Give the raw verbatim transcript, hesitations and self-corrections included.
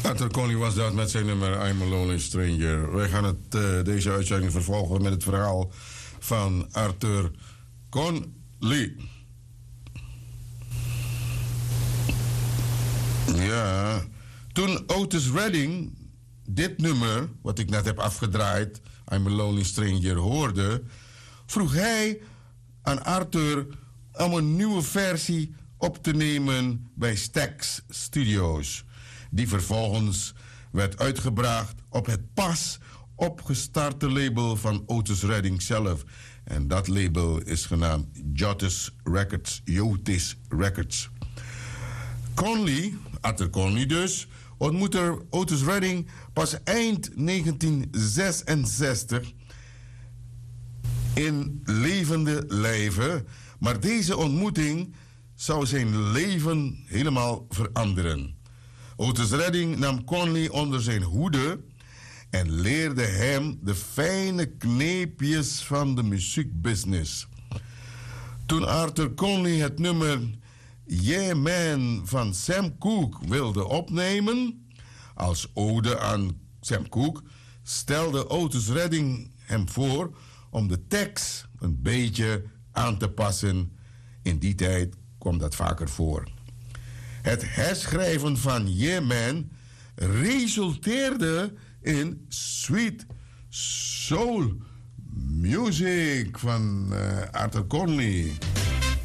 Arthur Conley was dat met zijn nummer I'm a Lonely Stranger. Wij gaan het, uh, deze uitzending vervolgen met het verhaal van Arthur Conley. Ja, toen Otis Redding dit nummer, wat ik net heb afgedraaid, I'm a Lonely Stranger, hoorde, vroeg hij aan Arthur om een nieuwe versie op te nemen bij Stax Studios, die vervolgens werd uitgebracht op het pas opgestarte label van Otis Redding zelf. En dat label is genaamd Jotis Records, Jotis Records. Conley, Arthur Conley dus, ontmoette Otis Redding pas eind negentien zesenzestig in levende lijven, maar deze ontmoeting zou zijn leven helemaal veranderen. Otis Redding nam Conley onder zijn hoede en leerde hem de fijne kneepjes van de muziekbusiness. Toen Arthur Conley het nummer Yeah Man van Sam Cooke wilde opnemen, als ode aan Sam Cooke, stelde Otis Redding hem voor om de tekst een beetje aan te passen. In die tijd kwam dat vaker voor. Het herschrijven van Yeah Man resulteerde in Sweet Soul Music van uh, Arthur Conley.